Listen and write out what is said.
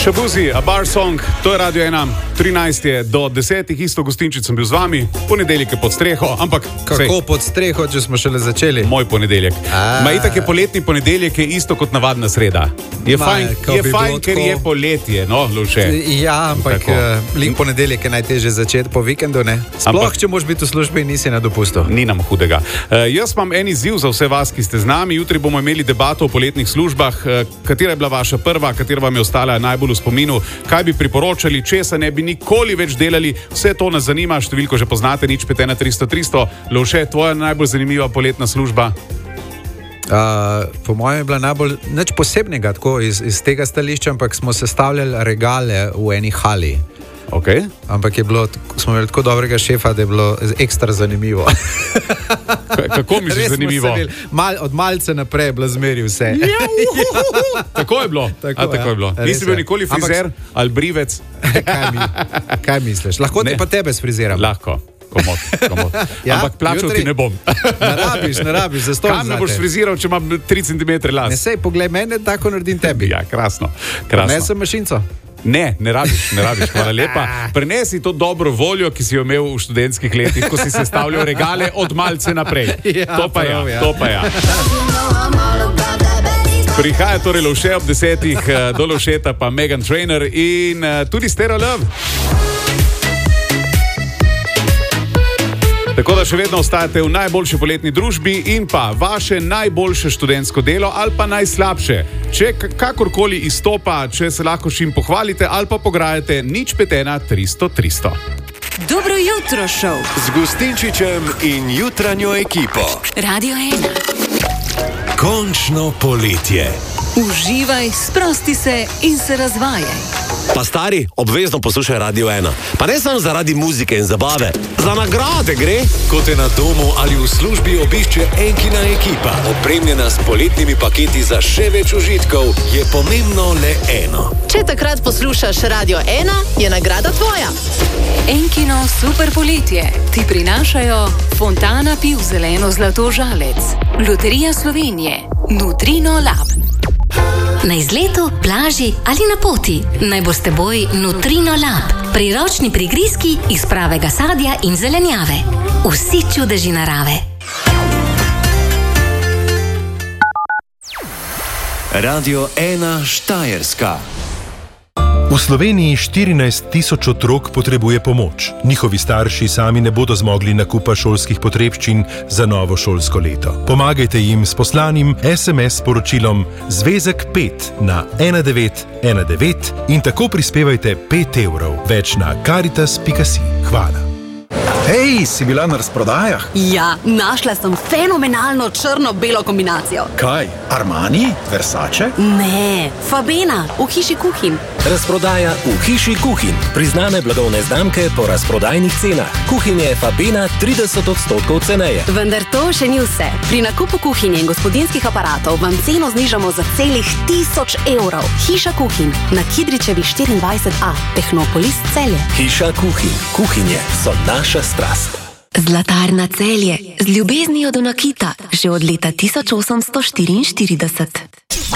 Shabuzi, A Bar Song, to je Radio 1, 13 je do 10, isto gostinčic sem bil z vami, ponedeljek je pod streho, ampak... Kako pod streho, če smo šele začeli? Moj ponedeljek. Ma itak je poletni ponedeljek, je isto kot navadna sreda. Je fajn, ker je poletje, no, Luše. Ja, ampak ponedeljek je najtežje začeti po vikendu, ne? Sploh, če moraš biti v službi in nisi na dopustu. Ni nam hudega. Jaz imam en izziv za vse vas, ki ste z nami. Jutri bomo imeli debato o poletnih službah. Katera je bila vaša prva, katera vam je ostala najbolj v spominu, kaj bi priporočali, česa ne bi nikoli več delali, vse to nas zanima, številko že poznate, 051-300-300. Lovše, tvoja najbolj zanimiva poletna služba? Po mojem je bila najbolj nič posebnega tako iz tega stališča, ampak smo sestavljali regale v eni hali. Okay. Ampak smo imeli tako dobrega šefa, da je bilo ekstra zanimivo. Kako mi je zanimivo? Od malce naprej je bilo zmeri vse. Tako je bilo. Tako je bilo. Nisi bil nikoli frizer ali brivec? Kaj misliš? Lahko te pa tebe sfriziram. Lahko. Komod. Ja? Ampak plačal ti ne bom. Ne rabiš, zastonj. Kam me boš friziral, če imam 3 cm las? Ne sej, poglej mene, tako naredim tebi. Ja, krasno. Ne sem mašinco. Ne rabiš, hvala lepa. Prenesi to dobro voljo, ki si jo imel v študentskih letih, ko si sestavljal regale od malce naprej. To pa ja. Prihaja torej Lovše ob 10, do Lovšeta pa Meghan Trainor in tudi Stereo Love. Tako da še vedno ostajate v najboljši poletni družbi in pa vaše najboljše študentsko delo ali pa najslabše. Če kakorkoli izstopa, če se lahko šim pohvalite ali pa pograjate 051-300-300. Dobro jutro, šov. Z Gustinčičem in jutranjo ekipo. Radio 1. Končno poletje. Uživaj, sprosti se in se razvajaj. Pa stari, obvezno poslušaj Radio 1. Pa ne samo zaradi muzike in zabave, za nagrade gre. Ko te na domu ali v službi obišče Enkina ekipa, opremljena s poletnimi paketi za še več užitkov, je pomembno le eno. Če takrat poslušaš Radio 1, je nagrada tvoja. Enkino super poletje ti prinašajo Fontana piv zeleno zlato žalec, Loterija Slovenije, Nutrino Lab. Na izletu, plaži ali na poti, naj bo s teboj Nutrino Lab, priročni prigrizki iz pravega sadja in zelenjave. Vsi čudeži narave. Radio 1 Štajerska. V Sloveniji 14 000 otrok potrebuje pomoč. Njihovi starši sami ne bodo zmogli nakupa šolskih potrebščin za novo šolsko leto. Pomagajte jim s poslanim SMS sporočilom Zvezek 5 na 1919 in tako prispevajte 5 evrov. Več na caritas.si. Hvala. Hej, si bila na razprodajah? Ja, našla sem fenomenalno črno-belo kombinacijo. Kaj? Armani? Versace? Ne, Fabena, v hiši Kuhin. Razprodaja v hiši Kuhin. Priznane blagovne znamke po razprodajnih cenah. Kuhin je Fabena 30% ceneje. Vendar to še ni vse. Pri nakupu kuhinje in gospodinskih aparatov vam ceno znižamo za celih 1000 evrov. Hiša Kuhin na Kidričevi 24A, Tehnopolis Celje. Hiša Kuhin. Kuhinje so naša strast. Zlatarna Celje, z ljubeznijo do nakita, že od leta 1844.